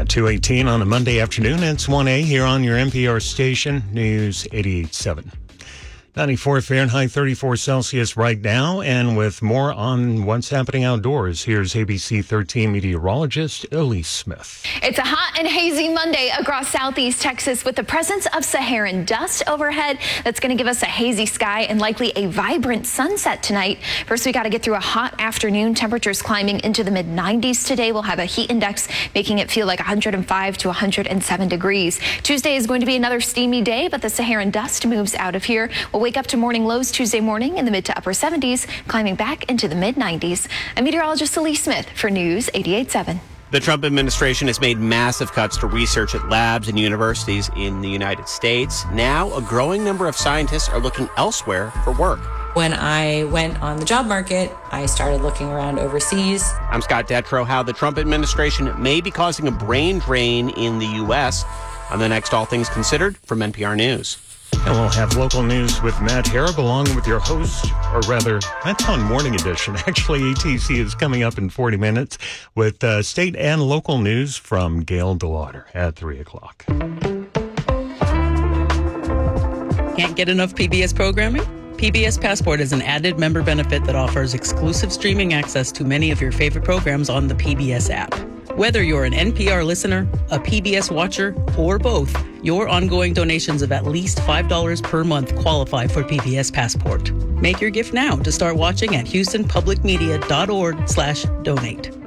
At 2:18 on a Monday afternoon, it's 1A here on your NPR station, News 88.7. 94 Fahrenheit, 34 Celsius right now, and with more on what's happening outdoors, here's ABC 13 meteorologist Elise Smith. It's a hot and hazy Monday across southeast Texas with the presence of Saharan dust overhead. That's going to give us a hazy sky and likely a vibrant sunset tonight. First, we got to get through a hot afternoon. Temperatures climbing into the mid-90s today. We'll have a heat index making it feel like 105 to 107 degrees. Tuesday is going to be another steamy day, but the Saharan dust moves out of here. We'll wake up to morning lows Tuesday morning in the mid to upper 70s, climbing back into the mid-90s. I'm meteorologist Elise Smith for News 88.7. The Trump administration has made massive cuts to research at labs and universities in the United States. Now, a growing number of scientists are looking elsewhere for work. When I went on the job market, I started looking around overseas. I'm Scott Detrow. How the Trump administration may be causing a brain drain in the U.S. on the next All Things Considered from NPR News. And we'll have local news with Matt Harrop along with your host, or rather, that's on Morning Edition. Actually, ATC is coming up in 40 minutes with state and local news from Gail DeLauder at 3 o'clock. Can't get enough PBS programming? PBS Passport is an added member benefit that offers exclusive streaming access to many of your favorite programs on the PBS app. Whether you're an NPR listener, a PBS watcher, or both, your ongoing donations of at least $5 per month qualify for PBS Passport. Make your gift now to start watching at HoustonPublicMedia.org/donate.